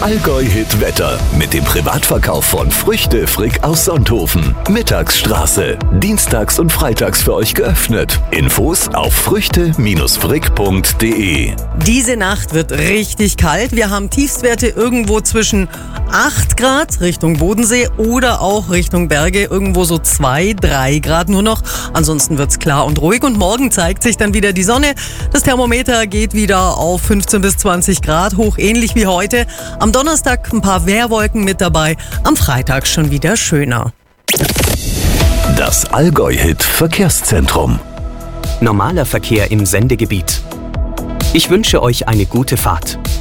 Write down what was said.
Allgäu-Hit-Wetter mit dem Privatverkauf von Früchte Frick aus Sonthofen. Mittagsstraße. Dienstags und freitags für euch geöffnet. Infos auf früchte-frick.de. Diese Nacht wird richtig kalt. Wir haben Tiefstwerte irgendwo zwischen 8 Grad Richtung Bodensee oder auch Richtung Berge irgendwo so 2, 3 Grad nur noch. Ansonsten wird's klar und ruhig und morgen zeigt sich dann wieder die Sonne. Das Thermometer geht wieder auf 15 bis 20 Grad hoch, ähnlich wie heute. Am Donnerstag ein paar Wehrwolken mit dabei, am Freitag schon wieder schöner. Das Allgäu-Hit Verkehrszentrum. Normaler Verkehr im Sendegebiet. Ich wünsche euch eine gute Fahrt.